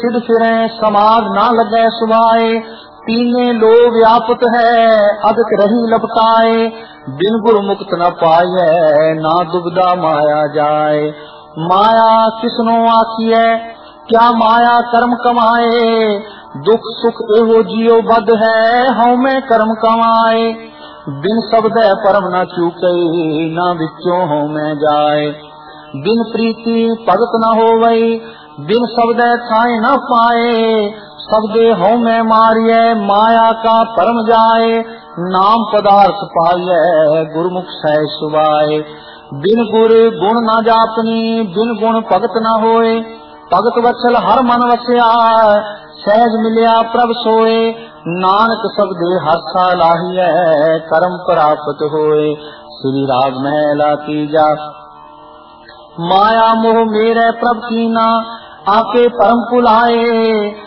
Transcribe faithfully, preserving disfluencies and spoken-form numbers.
सिद्ध फिरे समाज ना लगे सुभाए। तीने लो व्यापत है अधिक रही लपटाए। बिन गुरु मुक्त न पाए ना दुबदा माया जाए। माया किसनो आखिए क्या माया कर्म कमाए। दुख सुख एहो जियो बद है हऊ में कर्म कमाए। बिन शब्द परम न चूके ना विचो हऊ में जाए। बिन प्रीति भगत न होवई बिन शब्द छाए न पाए। शब्दे हऊ में मारिए माया का परम जाए। नाम पदार्थ पाइए गुरुमुख सह सुभाए। बिन गुर गुण न जापनी बिन गुण भगत न होए। भगत वत्सल हर मन वसिया सहज मिलिया प्रभ सोए। नानक शब्दे हर्षा लाहिए कर्म प्राप्त होए। श्री राग महला तीजा। माया मोह मेरे प्रभ कीना आके परम पुलाए।